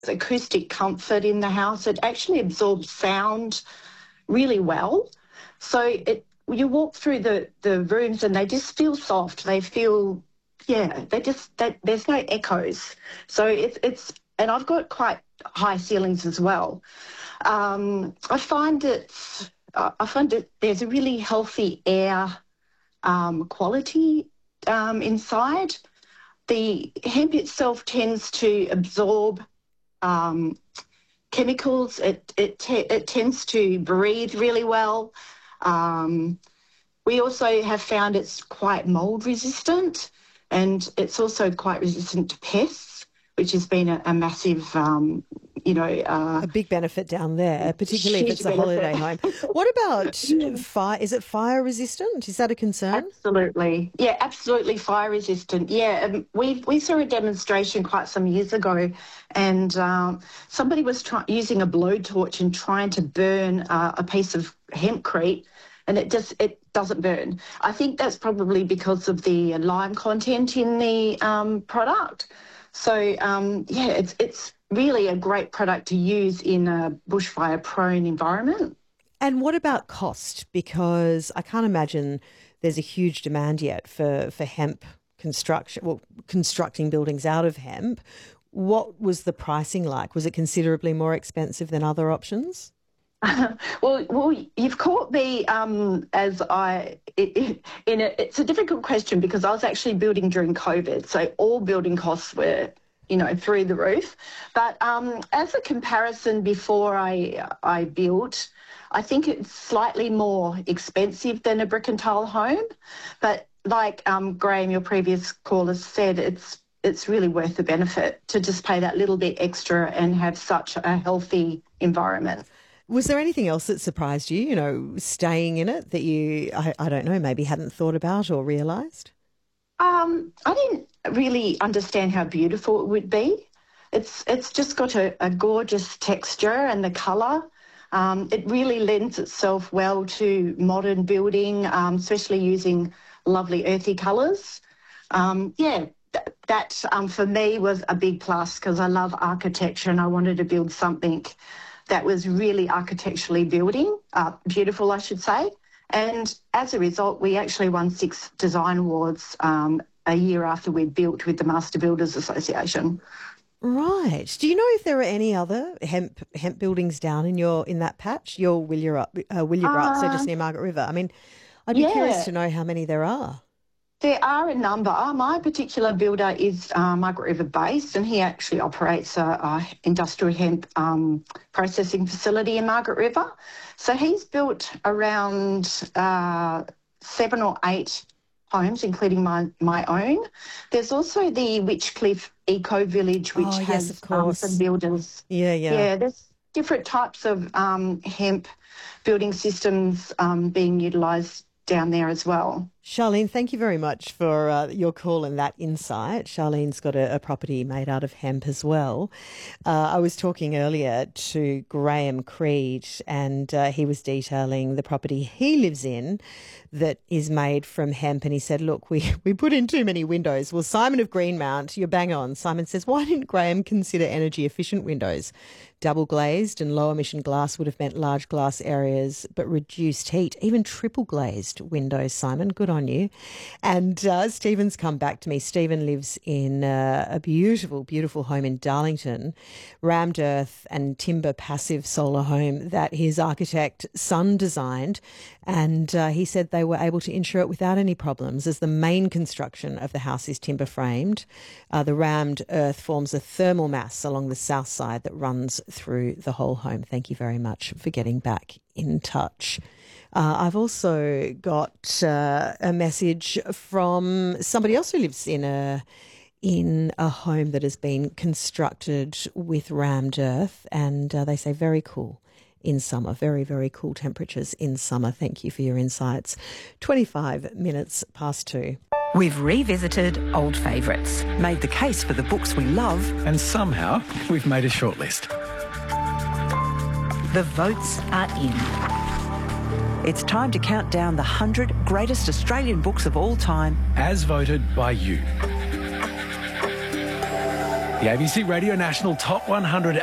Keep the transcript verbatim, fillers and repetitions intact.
acoustic comfort in the house. It actually absorbs sound really well. So it you walk through the, the rooms and they just feel soft. They feel, yeah, they just, they, there's no echoes. So it's, it's, and I've got quite high ceilings as well. Um, I find it, I find that there's a really healthy air um, quality um, inside. The hemp itself tends to absorb um, chemicals. It it, te- it tends to breathe really well. Um, we also have found it's quite mould resistant, and it's also quite resistant to pests, which has been a, a massive, um, you know... Uh, a big benefit down there, particularly if it's a benefit. holiday home. What about fire? Is it fire resistant? Is that a concern? Absolutely. Yeah, absolutely fire resistant. Yeah, um, we we saw a demonstration quite some years ago, and um, somebody was try- using a blowtorch and trying to burn uh, a piece of hempcrete, and it just it doesn't burn. I think that's probably because of the lime content in the um, product. So um, yeah, it's it's really a great product to use in a bushfire-prone environment. And what about cost? Because I can't imagine there's a huge demand yet for, for hemp construction, well, constructing buildings out of hemp. What was the pricing like? Was it considerably more expensive than other options? well, well, you've caught me um, as I. It, it, in a, it's a difficult question because I was actually building during COVID, so all building costs were, you know, through the roof. But um, as a comparison, before I I built, I think it's slightly more expensive than a brick and tile home. But like um, Graham, your previous caller, said, it's it's really worth the benefit to just pay that little bit extra and have such a healthy environment. Was there anything else that surprised you, you know, staying in it that you, I, I don't know, maybe hadn't thought about or realised? Um, I didn't really understand how beautiful it would be. It's it's just got a, a gorgeous texture and the colour. Um, it really lends itself well to modern building, um, especially using lovely earthy colours. Um, yeah, th- that um, for me was a big plus because I love architecture and I wanted to build something that was really architecturally building, uh, beautiful, I should say. And as a result, we actually won six design awards um, a year after we'd built with the Master Builders Association. Right. Do you know if there are any other hemp hemp buildings down in your in that patch? Your Willyarup, uh, Willyarup, so just near Margaret River. I mean, I'd be yeah. curious to know how many there are. There are a number. My particular builder is uh, Margaret River based, and he actually operates a, a industrial hemp um, processing facility in Margaret River. So he's built around uh, seven or eight homes, including my my own. There's also the Witchcliffe Eco Village, which oh, has yes, of course. Um, some builders. Yeah, yeah. Yeah, there's different types of um, hemp building systems um, being utilised down there as well. Charlene, thank you very much for uh, your call and that insight. Charlene's got a, a property made out of hemp as well. Uh, I was talking earlier to Graham Creed, and uh, he was detailing the property he lives in that is made from hemp, and he said, look, we, we put in too many windows. Well, Simon of Greenmount, you're bang on. Simon says, why didn't Graham consider energy efficient windows? Double glazed and low emission glass would have meant large glass areas but reduced heat. Even triple glazed windows, Simon, good on you. And uh, Stephen's come back to me. Stephen lives in uh, a beautiful, beautiful home in Darlington, rammed earth and timber passive solar home that his architect son designed. And uh, he said they were able to insure it without any problems, as the main construction of the house is timber framed. Uh, the rammed earth forms a thermal mass along the south side that runs through the whole home. Thank you very much for getting back in touch. Uh, I've also got uh, a message from somebody else who lives in a in a home that has been constructed with rammed earth, and uh, they say very cool in summer, very, very cool temperatures in summer. Thank you for your insights. twenty-five minutes past two. We've revisited old favourites, made the case for the books we love, and somehow we've made a shortlist. The votes are in. It's time to count down the one hundred greatest Australian books of all time. As voted by you. The A B C Radio National Top one hundred